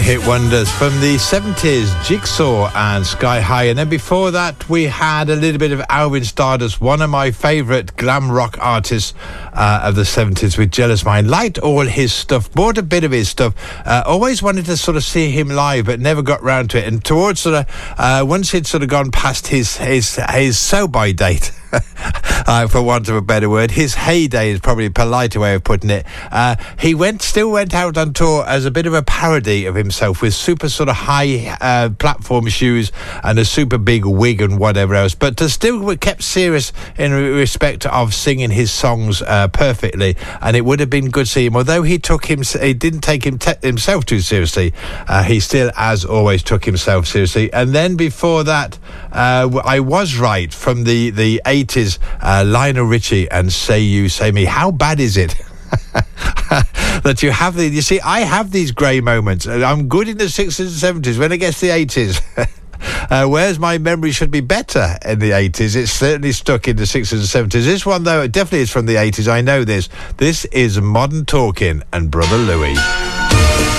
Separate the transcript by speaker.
Speaker 1: one-hit wonders from the 70s, Jigsaw and Sky High. And then before that, we had a little bit of Alvin Stardust, one of my favourite glam rock artists of the 70s with Jealous Mind. Liked all his stuff, bought a bit of his stuff, always wanted to sort of see him live, but never got round to it. And towards sort of, once he'd sort of gone past his sell-by date, for want of a better word, his heyday is probably a politer way of putting it. He still went out on tour as a bit of a parody of himself with super sort of high platform shoes and a super big wig and whatever else, but still kept serious in respect of singing his songs perfectly. And it would have been good to see him, although he didn't take himself too seriously. He still, as always, took himself seriously. And then before that, I was right, from the 80s, Lionel Richie and Say You, Say Me. How bad is it that you have you see, I have these grey moments. I'm good in the 60s and 70s. When it gets to the 80s, whereas my memory should be better in the 80s, it's certainly stuck in the 60s and 70s. This one, though, it definitely is from the 80s. I know this. This is Modern Talking and Brother Louie.